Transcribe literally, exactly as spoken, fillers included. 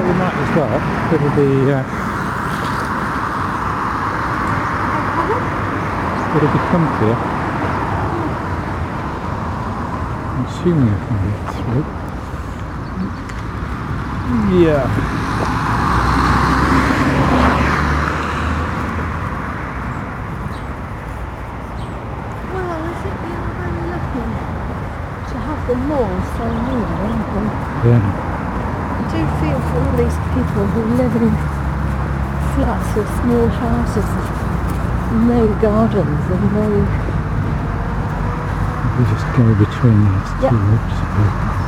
we might as well. It'll be uh, it'll be comfier. I'm assuming I can get through. Yeah. Well, is it really very lucky to have the law so near, isn't it? Yeah. I do feel for all these people who live in flats or small houses with no gardens and no... We just go between these Yep. two routes.